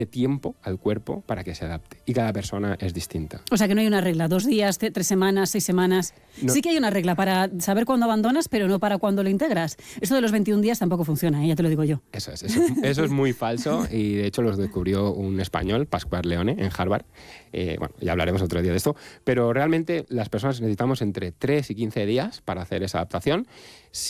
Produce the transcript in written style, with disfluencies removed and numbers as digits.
tiempo al cuerpo para que se adapte. Y cada persona es distinta. O sea que no hay una regla, 2 días, 3 semanas, 6 semanas. No. Sí que hay una regla para saber cuándo abandonas, pero no para cuándo lo integras. Eso de los 21 días tampoco funciona, ya te lo digo yo. Eso es muy falso y de hecho lo descubrió un español, Pasquale Leone, en Harvard. Bueno, ya hablaremos otro día de esto, pero realmente las personas necesitamos entre 3 y 15 días para hacer esa adaptación.